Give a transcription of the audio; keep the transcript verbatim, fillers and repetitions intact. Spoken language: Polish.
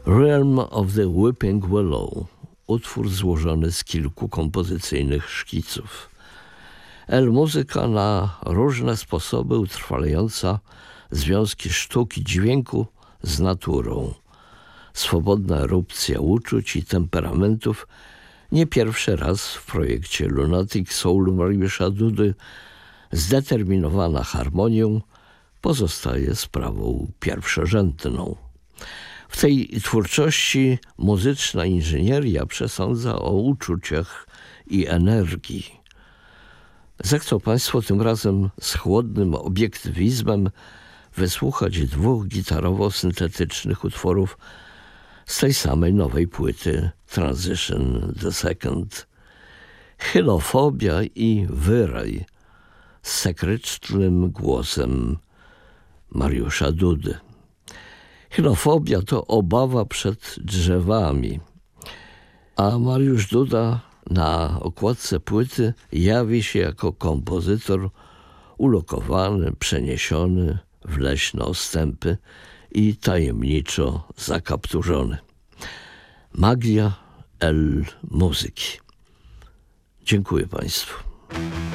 Realm of the Weeping Willow, utwór złożony z kilku kompozycyjnych szkiców. El muzyka na różne sposoby utrwalająca związki sztuki dźwięku z naturą. Swobodna erupcja uczuć i temperamentów nie pierwszy raz w projekcie Lunatic Soul Mariusza Dudy zdeterminowana harmonią pozostaje sprawą pierwszorzędną. W tej twórczości muzyczna inżynieria przesądza o uczuciach i energii. Zechcą Państwo tym razem z chłodnym obiektywizmem wysłuchać dwóch gitarowo-syntetycznych utworów z tej samej nowej płyty Transition the Second. Chylofobia i wyraj z sekretnym głosem Mariusza Dudy. Chylofobia to obawa przed drzewami, a Mariusz Duda na okładce płyty jawi się jako kompozytor ulokowany, przeniesiony w leśne ostępy i tajemniczo zakapturzony. Magia el muzyki. Dziękuję Państwu.